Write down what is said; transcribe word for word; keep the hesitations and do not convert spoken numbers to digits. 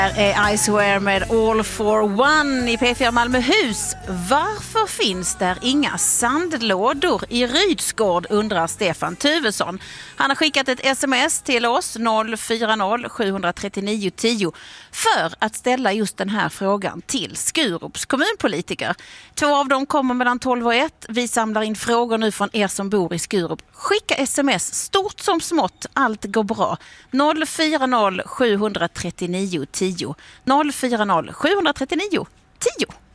Här är Iceware med All for One i P fyra Malmöhus. Varför finns där inga sandlådor i Rydsgård, undrar Stefan Tuvesson. Han har skickat ett sms till oss noll fyra noll sju tre nio ett zero för att ställa just den här frågan till Skurups kommunpolitiker. Två av dem kommer mellan tolv och ett. Vi samlar in frågor nu från er som bor i Skurup. Skicka sms, stort som smått, allt går bra. noll fyra noll sju tre nio ett zero noll fyra noll sju tre nio ett zero.